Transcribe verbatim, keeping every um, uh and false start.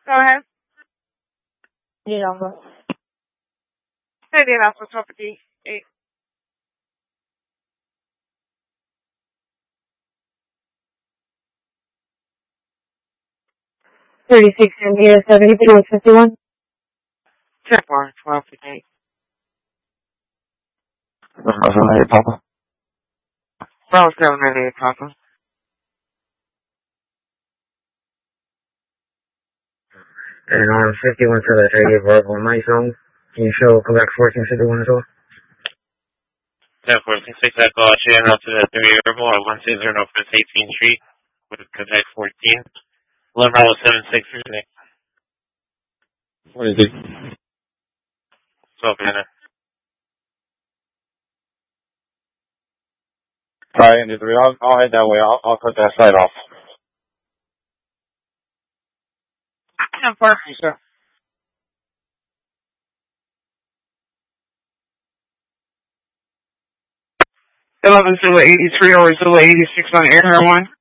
Go ahead. Your number. Hey, then that's what's up with the eight. Thirty-six and here seventy-three fifty-one. Check bar twelve fifty-eight. Hey, Papa. Bravo seven ninety-eight, Papa. And on fifty-one for the radio verbal night zone. Can you show Quebec fourteen fifty-one as well? ten fourteen six, I call Shannon out to the three verbal at one six zero North eighteenth Street with Quebec fourteen. eleven Bravo seven six three. What is it? twelve minutes. Alright, Indy three, I'll, I'll head that way. I'll, I'll cut that site off. ten four. Yes, sir. eleven Zilla eighty-three or Zilla eighty-six on air one.